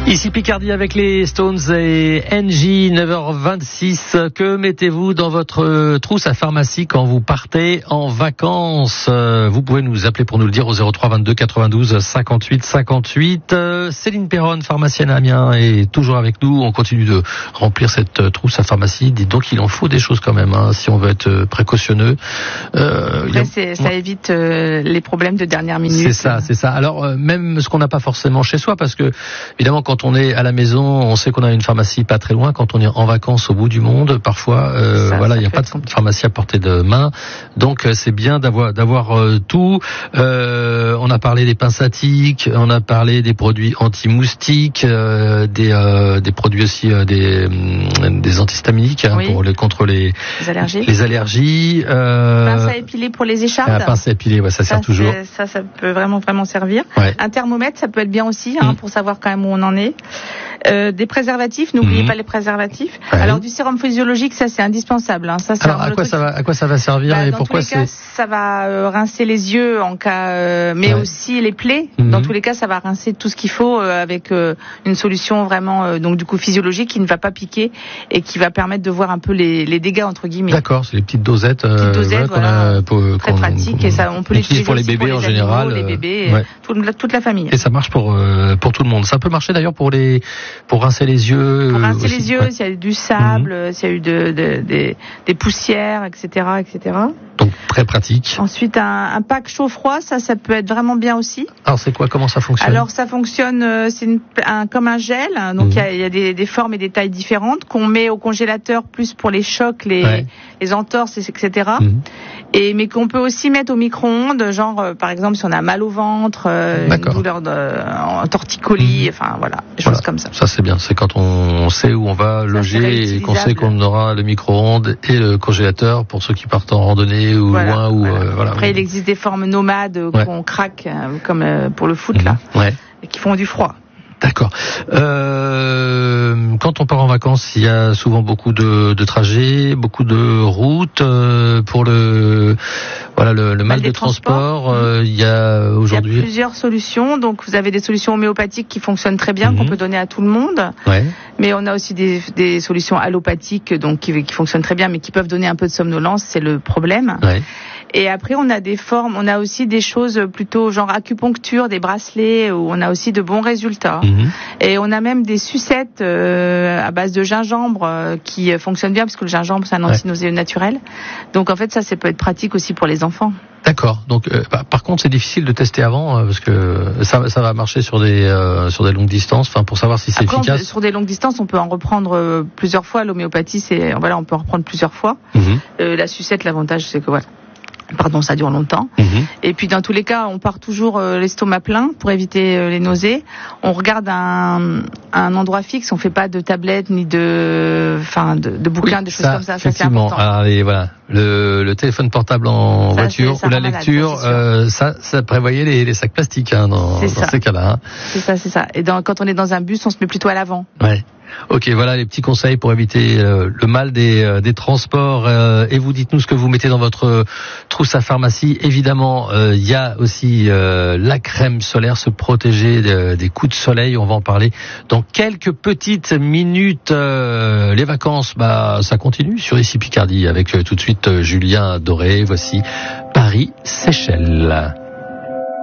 Ici Picardie avec les Stones et NJ, 9h26. Que mettez-vous dans votre trousse à pharmacie quand vous partez en vacances? Vous pouvez nous appeler pour nous le dire au 03 22 92 58 58. Céline Perron, pharmacienne à Amiens, est toujours avec nous. On continue de remplir cette trousse à pharmacie. Dites donc, il en faut des choses quand même, hein, si on veut être précautionneux. Ça évite les problèmes de dernière minute. C'est ça. Alors, même ce qu'on n'a pas forcément chez soi, parce que, évidemment, quand on est à la maison, on sait qu'on a une pharmacie pas très loin. Quand on est en vacances au bout du monde, parfois, il n'y a pas de pharmacie à portée de main. Donc, c'est bien d'avoir tout. On a parlé des pinces à tic, on a parlé des produits anti-moustiques, des produits aussi des antihistaminiques, hein, oui, contre les allergies. Pince à épiler pour les échardes. Pince à épiler, ouais, ça sert toujours. Ça peut vraiment servir. Ouais. Un thermomètre, ça peut être bien aussi, hein, pour savoir quand même où on en est. Des préservatifs, n'oubliez pas les préservatifs. Ouais. Alors du sérum physiologique, ça c'est indispensable. Hein. Ça, alors à quoi ça va servir et pourquoi c'est... Ça va rincer les yeux en cas, mais aussi les plaies. Dans tous les cas, ça va rincer tout ce qu'il faut avec une solution vraiment donc du coup physiologique qui ne va pas piquer et qui va permettre de voir un peu les dégâts entre guillemets. D'accord, c'est les petites dosettes. Très pratique et ça on peut l'utiliser pour les bébés en général, les bébés, toute la famille. Et ça marche pour tout le monde. Ça peut marcher d'ailleurs pour rincer les yeux. Pour rincer les yeux, s'il y a eu du sable, s'il y a eu des poussières, etc. Donc très pratique. Ensuite, un pack chaud-froid, ça peut être vraiment bien aussi. Alors c'est quoi? Comment ça fonctionne? Alors ça fonctionne, c'est comme un gel. Donc il y a des formes et des tailles différentes qu'on met au congélateur plus pour les chocs, les entorses, etc. Mais qu'on peut aussi mettre au micro-ondes, genre par exemple si on a mal au ventre, une douleur en torticolis, enfin voilà, des choses comme ça. Ça c'est bien, c'est quand on sait où on va loger et qu'on sait qu'on aura le micro-ondes et le congélateur pour ceux qui partent en randonnée ou loin. Voilà. Après il existe des formes nomades qu'on craque comme pour le foot là, et qui font du froid. D'accord. Quand on part en vacances, il y a souvent beaucoup de trajets, beaucoup de routes pour le mal de transport. Il y a aujourd'hui. Il y a plusieurs solutions. Donc vous avez des solutions homéopathiques qui fonctionnent très bien, qu'on peut donner à tout le monde. Ouais. Mais on a aussi des solutions allopathiques, donc qui fonctionnent très bien, mais qui peuvent donner un peu de somnolence. C'est le problème. Ouais. Et après, on a aussi des choses plutôt genre acupuncture, des bracelets, où on a aussi de bons résultats. Et on a même des sucettes à base de gingembre qui fonctionnent bien, parce que le gingembre, c'est un anti-nauséeux naturel. Donc en fait, ça peut être pratique aussi pour les enfants. D'accord. Donc, par contre, c'est difficile de tester avant parce que ça va marcher sur des longues distances. Enfin, pour savoir si c'est efficace. Sur des longues distances, on peut en reprendre plusieurs fois. L'homéopathie, on peut en reprendre plusieurs fois. La sucette, l'avantage, c'est que ça dure longtemps. Et puis dans tous les cas, on part toujours l'estomac plein pour éviter les nausées. On regarde un endroit fixe, on fait pas de tablettes ni de bouquins, de choses comme ça. Ça c'est important. Voilà, le téléphone portable en voiture ou la lecture, ça prévoyait les sacs plastiques dans ces cas-là. Hein. C'est ça. Et quand on est dans un bus, on se met plutôt à l'avant. Ouais. Ok, voilà les petits conseils pour éviter le mal des transports. Et vous dites-nous ce que vous mettez dans votre trousse à pharmacie. Évidemment, il y a aussi la crème solaire, se protéger des coups de soleil. On va en parler dans quelques petites minutes. Les vacances, ça continue sur Ici Picardie avec tout de suite Julien Doré. Voici Paris-Seychelles.